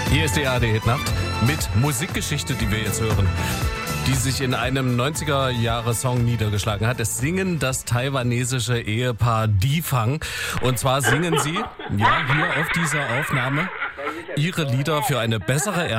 Hier ist die ARD-Hitnacht mit Musikgeschichte, die wir jetzt hören, die sich in einem 90er-Jahre-Song niedergeschlagen hat. Es singen das taiwanesische Ehepaar Difang. Und zwar singen sie, ja, hier auf dieser Aufnahme, ihre Lieder für eine bessere